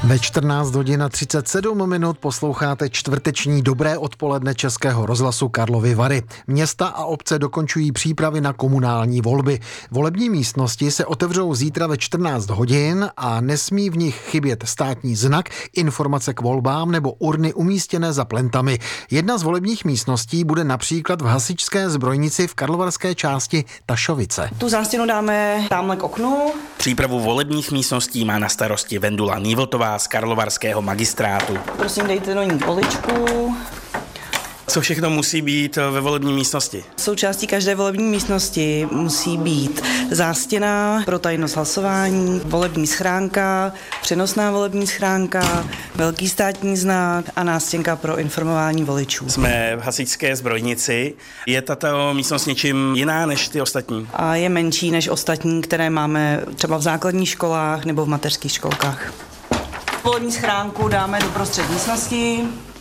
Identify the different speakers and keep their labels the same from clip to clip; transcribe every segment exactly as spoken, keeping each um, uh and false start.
Speaker 1: Ve čtrnáct hodin a třicet sedm minut posloucháte čtvrteční Dobré odpoledne Českého rozhlasu Karlovy Vary. Města a obce dokončují přípravy na komunální volby. Volební místnosti se otevřou zítra ve čtrnáct hodin a nesmí v nich chybět státní znak, informace k volbám nebo urny umístěné za plentami. Jedna z volebních místností bude například v hasičské zbrojnici v karlovarské části Tašovice.
Speaker 2: Tu zástěnu dáme tamhle k oknu.
Speaker 3: Přípravu volebních místností má na starosti Vendula Nývltová z karlovarského magistrátu.
Speaker 2: Prosím, dejte do ní poličku.
Speaker 3: Co všechno musí být ve volební místnosti?
Speaker 2: Součástí každé volební místnosti musí být zástěna pro tajnost hlasování, volební schránka, přenosná volební schránka, velký státní znak a nástěnka pro informování voličů.
Speaker 3: Jsme v hasičské zbrojnici. Je tato místnost něčím jiná než ty ostatní?
Speaker 2: A je menší než ostatní, které máme třeba v základních školách nebo v mateřských školkách. Volební schránku dáme do prostřed místnosti.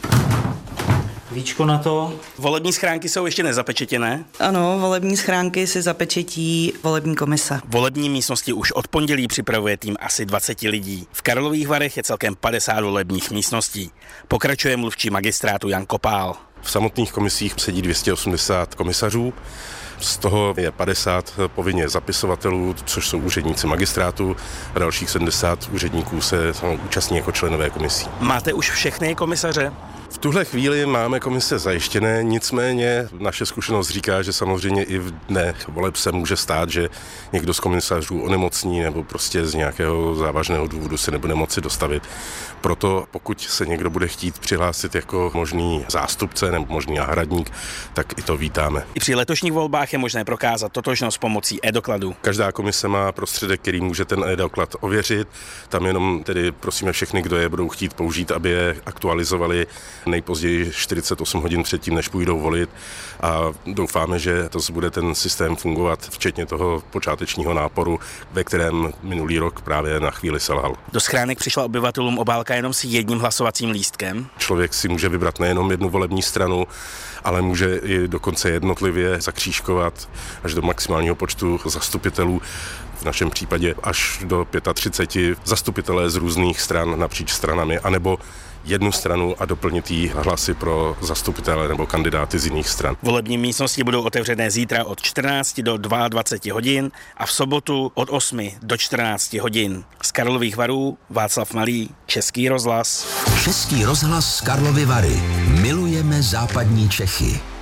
Speaker 4: Víčko na to.
Speaker 3: Volební schránky jsou ještě nezapečetěné?
Speaker 2: Ano, volební schránky si zapečetí volební komise.
Speaker 3: Volební místnosti už od pondělí připravuje tým asi dvacet lidí. V Karlových Varech je celkem padesát volebních místností. Pokračuje mluvčí magistrátu Jan Kopál.
Speaker 5: V samotných komisích sedí dvě stě osmdesát komisařů. Z toho je padesát povinně zapisovatelů, což jsou úředníci magistrátu, a dalších sedmdesát úředníků se účastní jako členové komisí.
Speaker 3: Máte už všechny komisaře?
Speaker 5: V tuhle chvíli máme komise zajištěné, nicméně naše zkušenost říká, že samozřejmě i v dnech voleb se může stát, že někdo z komisařů onemocní nebo prostě z nějakého závažného důvodu se nebude moci dostavit. Proto pokud se někdo bude chtít přihlásit jako možný zástupce nebo možný náhradník, tak i to vítáme.
Speaker 3: I při letošních volbách je možné prokázat totožnost pomocí e-dokladu.
Speaker 5: Každá komise má prostředek, který může ten e-doklad ověřit. Tam jenom tedy prosíme všechny, kdo je budou chtít použít, aby je aktualizovali nejpozději čtyřicet osm hodin předtím, než půjdou volit, a doufáme, že to bude ten systém fungovat, včetně toho počátečního náporu, ve kterém minulý rok právě na chvíli selhal.
Speaker 3: Do schránek přišla obyvatelům obálka jenom s jedním hlasovacím lístkem.
Speaker 5: Člověk si může vybrat nejenom jednu volební stranu, ale může i dokonce jednotlivě zakřížkovat až do maximálního počtu zastupitelů. V našem případě až do třicet pět zastupitelé z různých stran napříč stranami, anebo jednu stranu a doplnit jí hlasy pro zastupitele nebo kandidáty z jiných stran.
Speaker 3: Volební místnosti budou otevřené zítra od čtrnácti do dvaceti dvou hodin a v sobotu od osmi do čtrnácti hodin. Z Karlových Varů Václav Malý, Český rozhlas.
Speaker 6: Český rozhlas z Karlovy Vary. Milujeme západní Čechy.